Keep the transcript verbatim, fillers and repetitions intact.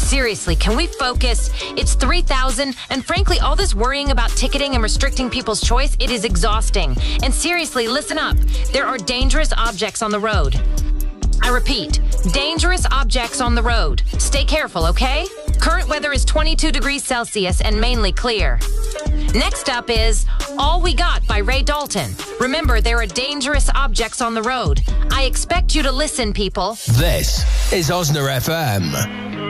Seriously, can we focus? It's three thousand, and frankly, all this worrying about ticketing and restricting people's choice, it is exhausting. And seriously, listen up. There are dangerous objects on the road. I repeat, dangerous objects on the road. Stay careful, okay? Current weather is twenty-two degrees Celsius and mainly clear. Next up is All We Got by Ray Dalton. Remember, there are dangerous objects on the road. I expect you to listen, people. This is Osna F M.